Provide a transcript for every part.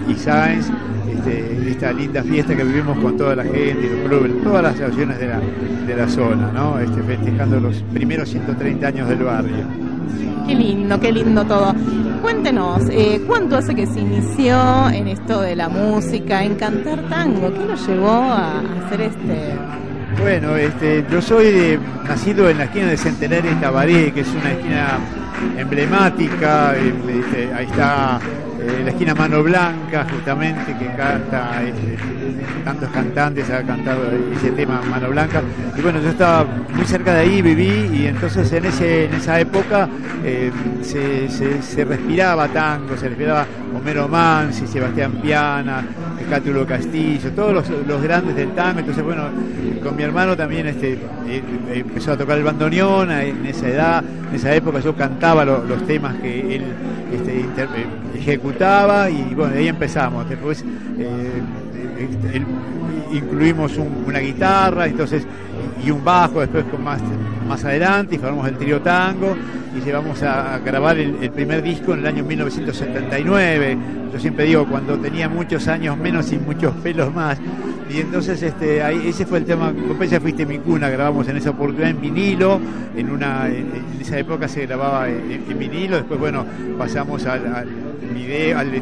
y Sáenz, esta linda fiesta que vivimos con toda la gente, los clubes, todas las asociaciones de la zona, ¿no? Festejando los primeros 130 años del barrio. Qué lindo todo. Cuéntenos, ¿cuánto hace que se inició en esto de la música, en cantar tango? ¿Qué lo llevó a hacer Bueno, yo soy nacido en la esquina de Centenario y Tabaré, que es una esquina emblemática. Ahí está la esquina Mano Blanca, justamente, que canta, tantos cantantes han cantado ese tema Mano Blanca. Y bueno, yo estaba muy cerca de ahí, viví, y entonces en esa época se respiraba tango, se respiraba Homero Mansi, Sebastián Piana, Cátulo Castillo, todos los grandes del tango. Entonces, bueno, con mi hermano también empezó a tocar el bandoneón en esa edad, en esa época yo cantaba los temas que él ejecutaba, y bueno, de ahí empezamos. Después incluimos una guitarra, entonces, y un bajo después más adelante, y formamos el trío tango, y llevamos a grabar el primer disco en el año 1979. Yo siempre digo, cuando tenía muchos años menos y muchos pelos más. Y entonces ese fue el tema. Pompeya fuiste mi cuna, grabamos en esa oportunidad en vinilo, en esa época se grababa en vinilo. Después, bueno, pasamos al video, al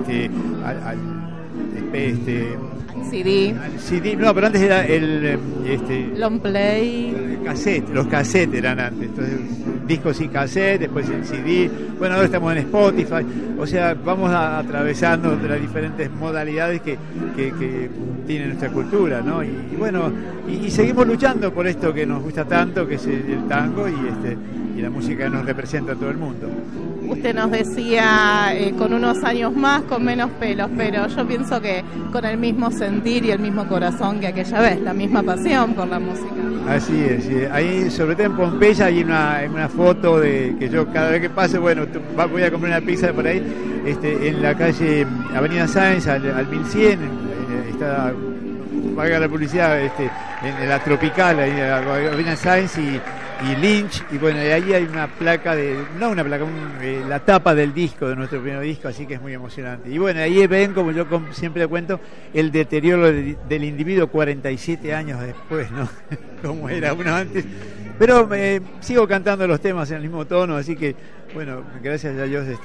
CD. Al CD, no, pero antes era el long play. Los cassettes eran antes. Entonces, discos y cassette, después el CD. Bueno, ahora estamos en Spotify. O sea, vamos atravesando las diferentes modalidades que tiene nuestra cultura, ¿no? Y bueno, y seguimos luchando por esto que nos gusta tanto, que es el tango y la música que nos representa a todo el mundo. Usted nos decía con unos años más, con menos pelos, pero yo pienso que con el mismo sentir y el mismo corazón que aquella vez, la misma pasión por la música. Así es, sí. Ahí, sobre todo en Pompeya, hay una foto de que yo cada vez que pase, bueno, voy a comer una pizza por ahí, en la calle Avenida Sáenz, al 1100, está, valga la publicidad, en la Tropical, ahí, Avenida Sáenz y Lynch, y bueno, de ahí hay una placa la tapa del disco, de nuestro primer disco, así que es muy emocionante. Y bueno, ahí ven, como yo siempre cuento, el deterioro del individuo 47 años después, ¿no? Como era uno antes. Pero sigo cantando los temas en el mismo tono, así que, bueno, gracias a Dios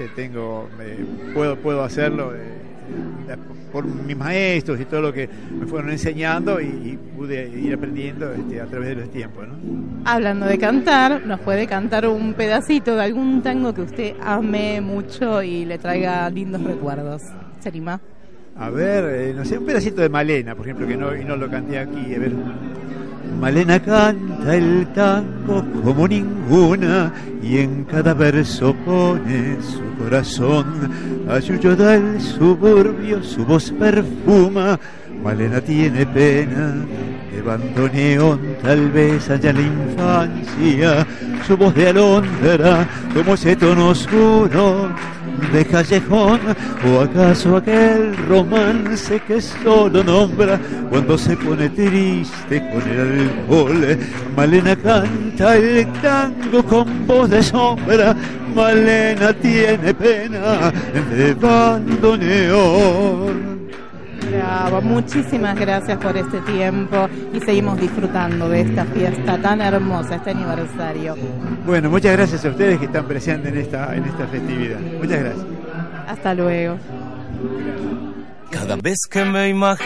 puedo hacerlo por mis maestros y todo lo que me fueron enseñando, y pude ir aprendiendo a través de los tiempos, ¿no? Hablando de cantar, ¿nos puede cantar un pedacito de algún tango que usted ame mucho y le traiga lindos recuerdos? ¿Se anima? A ver, no sé, un pedacito de Malena, por ejemplo, que no lo canté aquí. A ver. Malena canta el tango como ninguna, y en cada verso pone su corazón. A Yuyo del suburbio su voz perfuma. Malena tiene pena de bandoneón, tal vez allá en la infancia. Su voz de alondra, como ese tono oscuro de callejón, o acaso aquel romance que solo nombra cuando se pone triste con el alcohol. Malena canta el tango con voz de sombra. Malena tiene pena de bandoneón. Bravo, muchísimas gracias por este tiempo, y seguimos disfrutando de esta fiesta tan hermosa, este aniversario. Bueno, muchas gracias a ustedes que están presentes en esta festividad. Muchas gracias. Hasta luego. Cada vez que me imagino